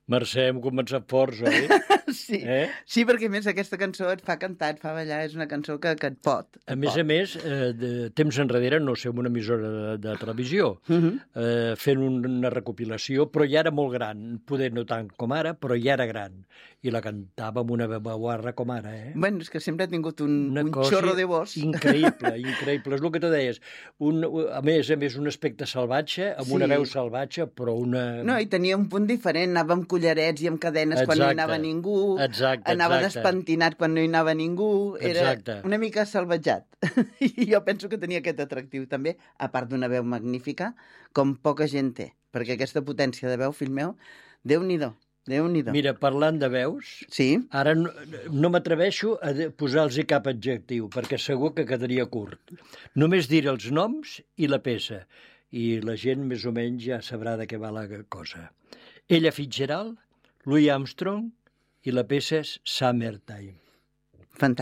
Mercè, hem començat forts, oi? Sí, sí, perquè a més aquesta cançó et fa cantar, et fa ballar, és una cançó que et pot. A més, de temps enrere, no sé, en una emissora de televisió, fent una recopilació, però ja era molt gran, poder no tant com ara, però ja era gran. I la cantava amb una veuarra com ara, Bueno, és que sempre ha tingut un cosa xorro de voz. increïble, increïble. És el que tu deies. A més, un aspecte salvatge, amb una veu salvatge, però una... No, i tenia un punt diferent, anava amb collarets i amb cadenes quan no hi anava ningú, anava despentinat quan no hi anava ningú, era una mica salvatjat. I jo penso que tenia aquest atractiu també, a part d'una veu magnífica, com poca gent té, perquè aquesta potència de veu, fill meu, Déu-n'hi-do. Mira, parlant de veus, ara no m'atreveixo a posar-los cap adjectiu, perquè segur que quedaria curt. Només diré els noms i la peça, i la gent més o menys ja sabrà de què va la cosa. Ella Fitzgerald, Louis Armstrong, i la peça és Summertime.